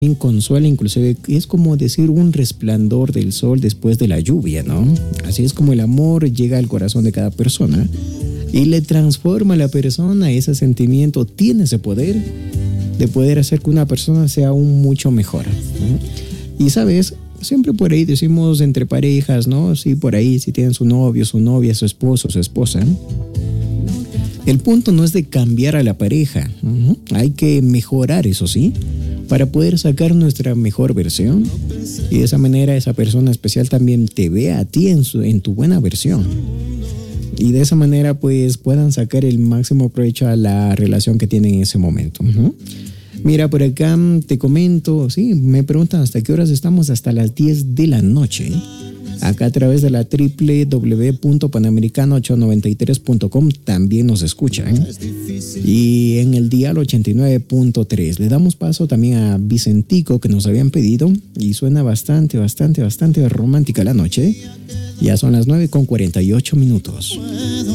consuela, inclusive es como decir un resplandor del sol después de la lluvia, ¿no? Así es como el amor llega al corazón de cada persona y le transforma a la persona. Ese sentimiento tiene ese poder de poder hacer que una persona sea aún mucho mejor, ¿no? Y sabes, siempre por ahí decimos entre parejas, ¿no? Sí, por ahí si tienen su novio, su novia, su esposo, su esposa. El punto no es de cambiar a la pareja, hay que mejorar, eso sí, para poder sacar nuestra mejor versión y de esa manera esa persona especial también te vea a ti en tu buena versión y de esa manera pues puedan sacar el máximo provecho a la relación que tienen en ese momento. Mira, por acá te comento, sí, me preguntan hasta qué horas estamos, hasta las 10 de la noche. Acá a través de la www.panamericano893.com también nos escuchan. Y en el dial 89.3. Le damos paso también a Vicentico, que nos habían pedido. Y suena bastante romántica la noche. Ya son las 9:48.